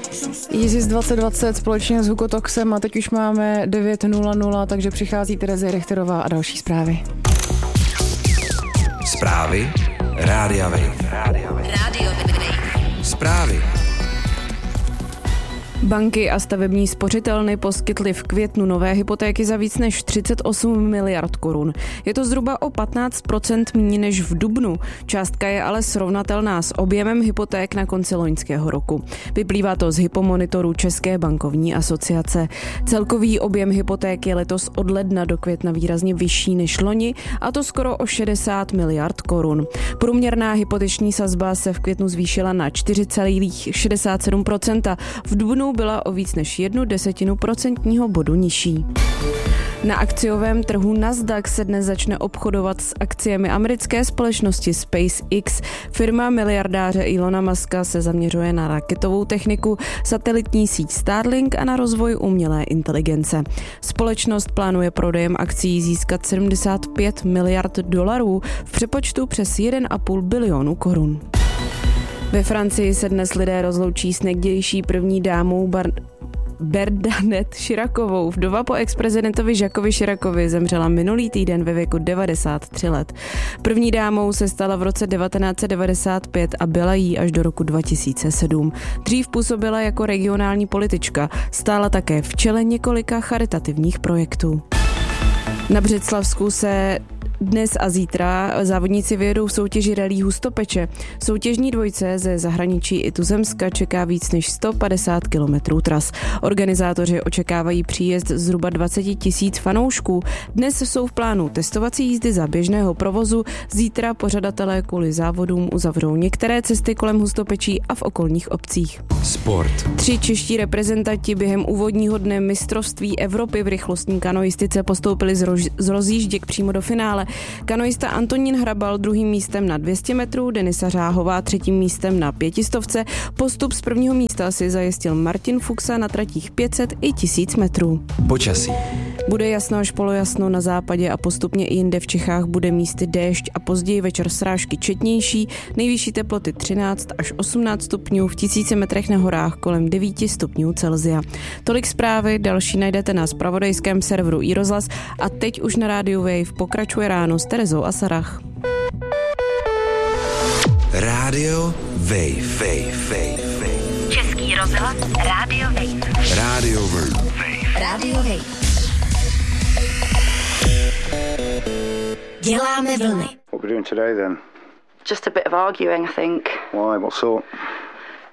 Yeezus 2020 společně s Hugotoxem a teď už máme 9:00, takže přichází Terezie Richterová a další zprávy. Zprávy Rádia Wave. Zprávy. Banky a stavební spořitelny poskytly v květnu nové hypotéky za víc než 38 miliard korun. Je to zhruba o 15% méně než v dubnu. Částka je ale srovnatelná s objemem hypoték na konci loňského roku. Vyplývá to z hypomonitoru České bankovní asociace. Celkový objem hypoték je letos od ledna do května výrazně vyšší než loni, a to skoro o 60 miliard korun. Průměrná hypoteční sazba se v květnu zvýšila na 4,67%. V dubnu byla o víc než 0,1 procentního bodu nižší. Na akciovém trhu Nasdaq se dnes začne obchodovat s akciemi americké společnosti SpaceX. Firma miliardáře Elona Muska se zaměřuje na raketovou techniku, satelitní síť Starlink a na rozvoj umělé inteligence. Společnost plánuje prodejem akcií získat 75 miliard dolarů, v přepočtu přes 1,5 bilionu korun. Ve Francii se dnes lidé rozloučí s někdejší první dámou Bernadette Chiracovou. Vdova po ex-prezidentovi Jacquesovi Chiracovi zemřela minulý týden ve věku 93 let. První dámou se stala v roce 1995 a byla jí až do roku 2007. Dřív působila jako regionální politička, stála také v čele několika charitativních projektů. Na Břeclavsku se dnes a zítra závodníci vyjedou v soutěži rallye Hustopeče. Soutěžní dvojce ze zahraničí i tuzemska čeká víc než 150 kilometrů tras. Organizátoři očekávají příjezd zhruba 20 000 fanoušků. Dnes jsou v plánu testovací jízdy za běžného provozu, zítra pořadatelé kvůli závodům uzavřou některé cesty kolem Hustopečí a v okolních obcích. Sport. 3 čeští reprezentanti během úvodního dne mistrovství Evropy v rychlostní kanoistice postoupili z rozjížděk přímo do finále. Kanoista Antonín Hrabal druhým místem na 200 metrů, Denisa Řáhová třetím místem na 500. Postup z prvního místa si zajistil Martin Fuxa na tratích 500 i 1000 metrů. Počasí. Bude jasno až polojasno na západě a postupně i jinde v Čechách bude místy déšť a později večer srážky četnější, nejvyšší teploty 13 až 18 stupňů, v 1000 metrech na horách kolem 9 stupňů Celsia. Tolik zprávy, další najdete na zpravodajském serveru iRozhlas a teď už na rádiu Wave pokračuje ráno s Terezou a Sarah. Rádio Wave. Český rozhlas Rádio Wave. Rádio Wave. Rádio Wave. Děláme vlny. What are we doing today then? Just a bit of arguing, I think. Why? What sort?